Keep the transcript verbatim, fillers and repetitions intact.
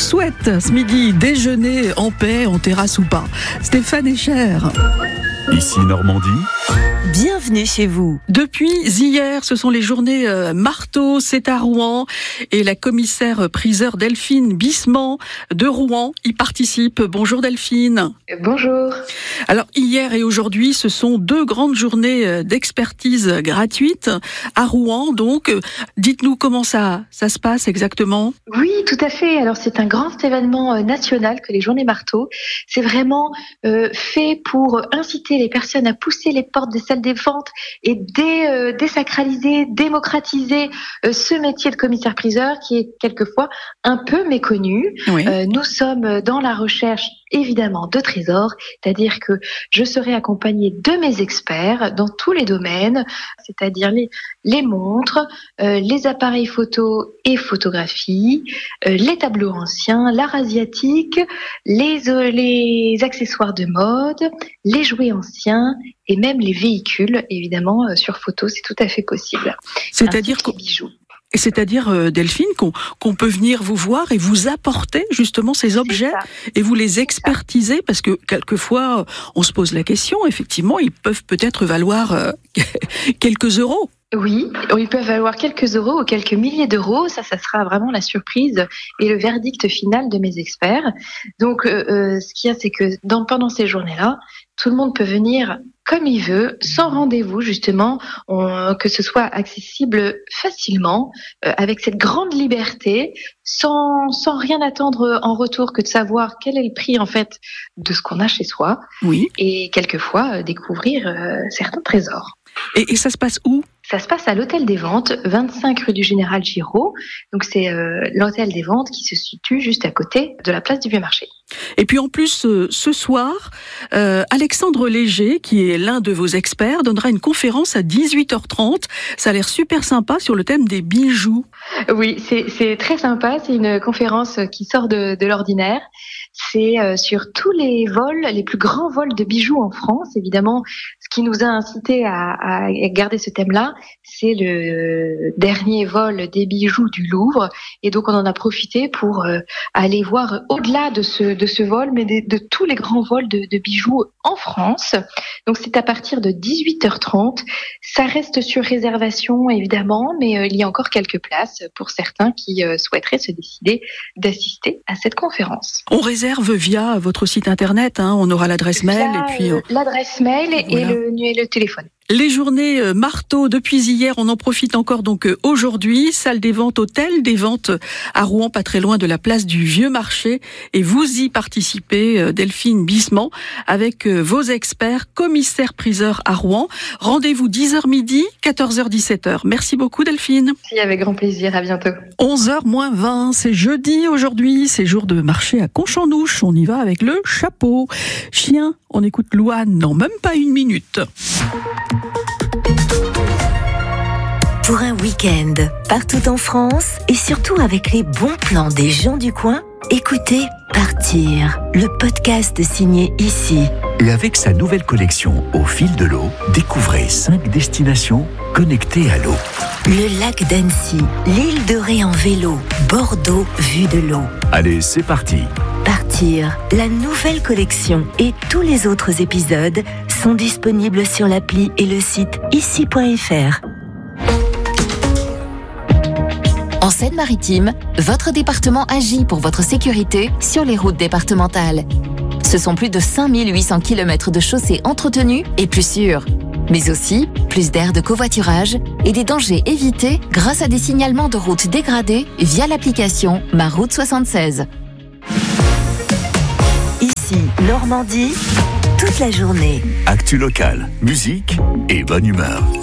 souhaite ce midi déjeuner en paix, en terrasse ou pas. Stéphane Echer. Ici Normandie. Bienvenue chez vous. Depuis hier, ce sont les journées euh, marteau, c'est à Rouen, et la commissaire priseur Delphine Bissement de Rouen y participe. Bonjour Delphine. Bonjour. Alors hier et aujourd'hui, ce sont deux grandes journées d'expertise gratuite à Rouen. Donc, dites-nous comment ça, ça se passe exactement. Oui, tout à fait. Alors c'est un grand événement national que les journées marteau. C'est vraiment euh, fait pour inciter les personnes à pousser les portes des salles des ventes et dé, euh, désacraliser, démocratiser euh, ce métier de commissaire-priseur qui est quelquefois un peu méconnu. Oui. Euh, nous sommes dans la recherche évidemment de trésors, c'est-à-dire que je serai accompagnée de mes experts dans tous les domaines, c'est-à-dire les, les montres, euh, les appareils photo et photographie, euh, les tableaux anciens, l'art asiatique, les, euh, les accessoires de mode, les jouets anciens et même les véhicules, évidemment, euh, sur photo, c'est tout à fait possible. C'est-à-dire que... bijoux. C'est-à-dire, euh, Delphine, qu'on, qu'on peut venir vous voir et vous apporter justement ces objets et vous les expertiser, parce que quelquefois, on se pose la question, effectivement, ils peuvent peut-être valoir euh, quelques euros. Oui, ils peuvent valoir quelques euros ou quelques milliers d'euros. Ça, ça sera vraiment la surprise et le verdict final de mes experts. Donc, euh, euh, ce qu'il y a, c'est que dans, pendant ces journées-là, tout le monde peut venir comme il veut, sans rendez-vous justement, on, que ce soit accessible facilement, euh, avec cette grande liberté, sans, sans rien attendre en retour que de savoir quel est le prix en fait de ce qu'on a chez soi. Oui. Et quelquefois euh, découvrir euh, certains trésors. Et, et ça se passe où ? Ça se passe à l'Hôtel des Ventes, vingt-cinq rue du Général Giraud. Donc c'est euh, l'Hôtel des Ventes qui se situe juste à côté de la place du Vieux-Marché. Et puis en plus, euh, ce soir, euh, Alexandre Léger, qui est l'un de vos experts, donnera une conférence à dix-huit heures trente. Ça a l'air super sympa sur le thème des bijoux. Oui, c'est, c'est très sympa. C'est une conférence qui sort de, de l'ordinaire. C'est euh, sur tous les vols, les plus grands vols de bijoux en France. Évidemment, ce qui nous a incité à, à garder ce thème-là, c'est le dernier vol des bijoux du Louvre. Et donc, on en a profité pour euh, aller voir au-delà de ce, de ce vol, mais de, de tous les grands vols de, de bijoux en France. Donc, c'est à partir de dix-huit heures trente. Ça reste sur réservation, évidemment, mais euh, il y a encore quelques places pour certains qui euh, souhaiteraient se décider d'assister à cette conférence. On réserve via votre site internet, hein, on aura l'adresse mail via, et puis... Euh, l'adresse mail et, voilà. le, et le téléphone. Les journées euh, marteau depuis hier, on en profite encore donc euh, aujourd'hui. Salle des ventes, hôtel des ventes à Rouen, pas très loin de la place du Vieux-Marché. Et vous y participez, euh, Delphine Bissement, avec euh, vos experts, commissaires-priseurs à Rouen. Rendez-vous dix heures midi, quatorze heures dix-sept heures. Merci beaucoup Delphine. Si, avec grand plaisir, à bientôt. onze heures moins vingt, c'est jeudi aujourd'hui, c'est jour de marché à Conchandouche. On y va avec le chapeau. Chien, on écoute Louane, non même pas une minute. Pour un week-end, partout en France et surtout avec les bons plans des gens du coin, écoutez Partir, le podcast signé Ici. Et avec sa nouvelle collection Au fil de l'eau, découvrez cinq destinations connectées à l'eau. Le lac d'Annecy, l'île de Ré en vélo, Bordeaux vue de l'eau. Allez, c'est parti. Partir, la nouvelle collection et tous les autres épisodes sont disponibles sur l'appli et le site ici point f r. En Seine-Maritime, votre département agit pour votre sécurité sur les routes départementales. Ce sont plus de cinq mille huit cents kilomètres de chaussées entretenues et plus sûres. Mais aussi plus d'aires de covoiturage et des dangers évités grâce à des signalements de routes dégradées via l'application Ma Route soixante-seize. Ici, Normandie, toute la journée. Actu locale, musique et bonne humeur.